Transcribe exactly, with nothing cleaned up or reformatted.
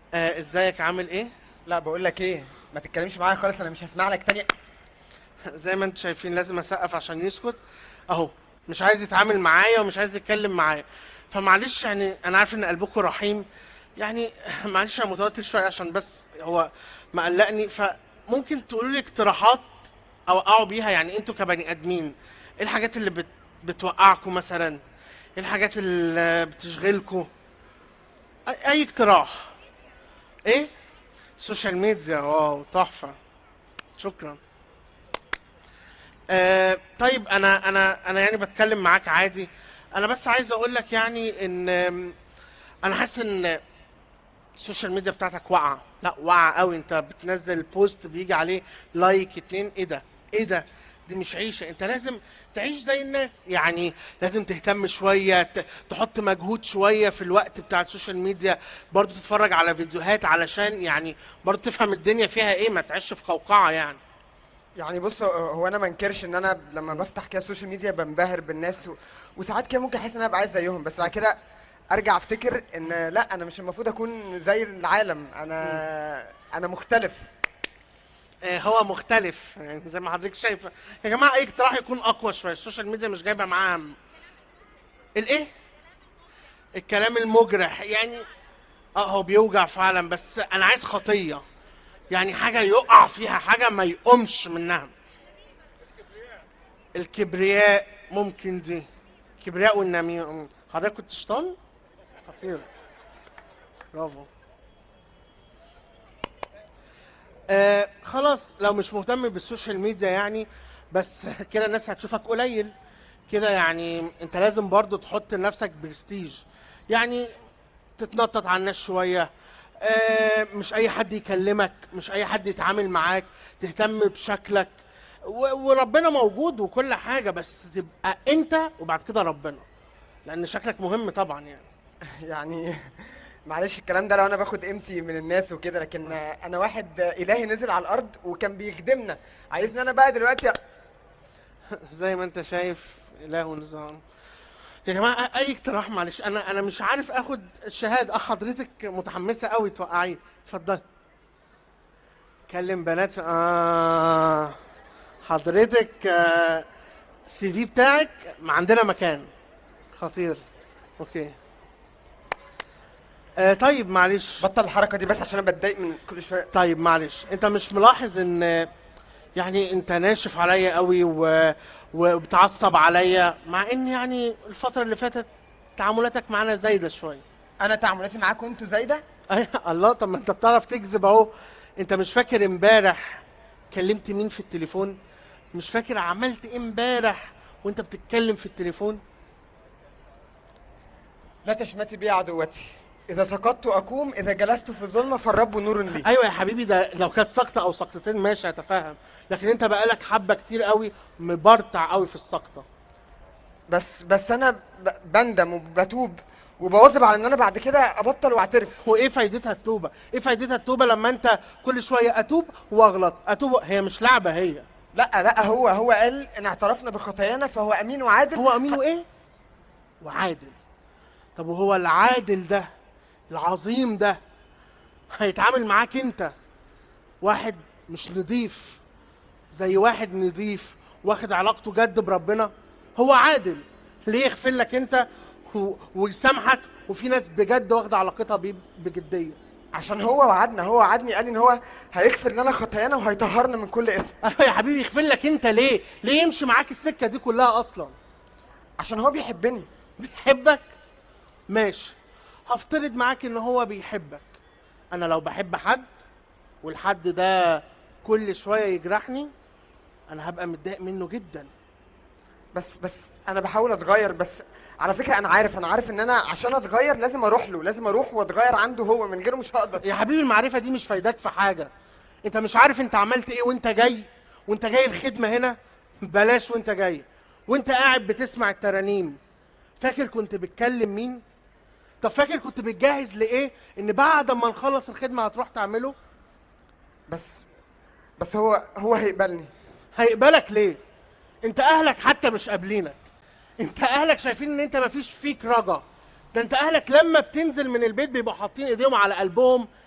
آه ازيك عامل ايه؟ لا بقول لك ايه، ما تتكلمش معايا خالص، انا مش هسمع لك تاني. زي ما انتوا شايفين لازم اسقف عشان يسكت اهو. مش عايز يتعامل معايا ومش عايز يتكلم معايا، فمعلش يعني انا عارف ان قلبكم رحيم يعني. معلش انا متوتر شويه عشان بس هو مقلقني، فممكن تقولوا لي اقتراحات اوقعوا بيها يعني انتوا كبني ادمين. ايه الحاجات اللي بت... بتوقعكم مثلا؟ ايه الحاجات اللي بتشغلكم؟ اي, اي اقتراح. ايه؟ السوشيال ميديا، واو تحفه. شكرا. آه طيب انا انا انا يعني بتكلم معاك عادي. انا بس عايز اقول لك يعني ان آم، انا حاسس ان السوشيال ميديا بتاعتك واقعه، لا واقعه قوي. انت بتنزل بوست بيجي عليه لايك اتنين، ايه ده؟ ايه ده؟ دي مش عيشه. انت لازم تعيش زي الناس يعني. لازم تهتم شويه، ت- تحط مجهود شويه في الوقت بتاع السوشيال ميديا. برضو تتفرج على فيديوهات علشان يعني برضو تفهم الدنيا فيها ايه، ما تعيش في قوقعه يعني. يعني بص، هو هو انا ما انكرش ان انا لما بفتح كده السوشيال ميديا بنبهر بالناس و... وساعات كده ممكن احس ان انا ابقى عايز زيهم، بس بعد كده ارجع افتكر ان لا، انا مش المفروض اكون زي العالم، انا انا مختلف. آه، هو مختلف يعني زي ما حضرتك شايفه. يا جماعه اي اقتراح يكون اقوى شويه، السوشيال ميديا مش جايبه معاها م- الايه، الكلام المجرح يعني. اه هو بيوجع فعلا، بس انا عايز خطيه يعني، حاجه يقع فيها، حاجه ما يقومش منها. الكبرياء ممكن دي، الكبرياء والنميمه. حضرتك كنت شيطان خطير. برافو. آه خلاص لو مش مهتم بالسوشيال ميديا يعني، بس كده الناس هتشوفك قليل كده يعني. انت لازم برضو تحط لنفسك برستيج يعني، تتنطط على الناس شوية. آه مش اي حد يكلمك، مش اي حد يتعامل معاك. تهتم بشكلك و- وربنا موجود وكل حاجة، بس تبقى انت وبعد كده ربنا، لان شكلك مهم طبعا يعني. يعني معلش الكلام ده لو انا باخد قيمتي من الناس وكده، لكن انا واحد الهي نزل على الارض وكان بيخدمنا، عايزني انا بقى دلوقتي؟ زي ما انت شايف، اله ونظام. يا جماعه اي اقتراح معلش، انا انا مش عارف اخد الشهاده. اه حضرتك متحمسه قوي توقعي، اتفضل. كلم بنات في... اه حضرتك آه، السي في بتاعك ما عندنا مكان. خطير. اوكي. آه طيب معلش. بطل الحركه دي بس عشان انا بتضايق من كل شويه. طيب معلش، انت مش ملاحظ ان يعني انت ناشف عليا قوي و... وبتعصب عليا، مع ان يعني الفتره اللي فاتت تعاملاتك معانا زايده شويه. انا تعاملاتي معاكم انتوا زايده؟ أي الله، طب ما انت بتعرف تكذب اهو. انت مش فاكر امبارح كلمت مين في التليفون؟ مش فاكر عملت ايه امبارح وانت بتتكلم في التليفون؟ لا تشمتي بي عدوتي، إذا سقطت أقوم، إذا جلست في الظلمة فالرب نور لي. ايوه يا حبيبي، ده لو كانت سقطه او سقطتين ماشي هتفهم، لكن انت بقالك حبه كتير قوي مبرطع قوي في السقطه. بس بس أنا ب- بندم وبتوب وبواظب على إن أنا بعد كده أبطل وأعترف. هو ايه فايدتها التوبه؟ ايه فايدتها التوبه لما انت كل شويه اتوب واغلط اتوب؟ هي مش لعبه هي. لا لا، هو هو قال إن اعترفنا بخطايانا فهو أمين وعادل. هو امين ح- وايه؟ وعادل. طب وهو العادل ده العظيم ده هيتعامل معاك انت واحد مش نضيف زي واحد نضيف واخد علاقته جد بربنا؟ هو عادل. ليه يغفر لك انت و- ويسامحك، وفي ناس بجد واخده علاقتها بيه بجديه؟ عشان هو وعدنا، هو وعدني قال إن هو هيغفر لنا خطايانا وهيطهرنا من كل إثم. ايوه يا حبيبي، يغفر لك انت ليه؟ ليه يمشي معاك السكه دي كلها اصلا؟ عشان هو بيحبني. بيحبك؟ ماشي. هفترض معاك ان هو بيحبك. انا لو بحب حد والحد ده كل شويه يجرحني، انا هبقى متضايق منه جدا. بس بس أنا بحاول أتغير، بس على فكرة أنا عارف أنا عارف إن أنا عشان أتغير لازم أروح له، لازم أروح وأتغير عنده، هو من غيره مش هقدر. يا حبيبي المعرفة دي مش فايداك في حاجة. انت مش عارف انت عملت ايه وانت جاي، وانت جاي الخدمة هنا. بلاش وانت جاي، وانت قاعد بتسمع الترانيم. فاكر كنت بتكلم مين؟ طب فاكر كنت بتجهز لايه ان بعد ما نخلص الخدمة هتروح تعمله؟ بس بس هو هو هيقبلني. هيقبلك ليه؟ انت اهلك حتى مش قابلينك. انت اهلك شايفين ان انت مفيش فيك رجا. ده انت اهلك لما بتنزل من البيت بيبقوا حاطين ايديهم على قلبهم